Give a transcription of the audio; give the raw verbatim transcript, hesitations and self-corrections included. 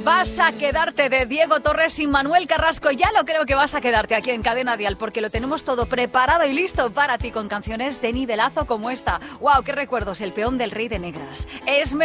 Vas a quedarte de Diego Torres y Manuel Carrasco. Ya lo creo que vas a quedarte aquí en Cadena Dial, porque lo tenemos todo preparado y listo para ti con canciones de nivelazo como esta. ¡Wow! ¡Qué recuerdos! El peón del Rey de Negras. Es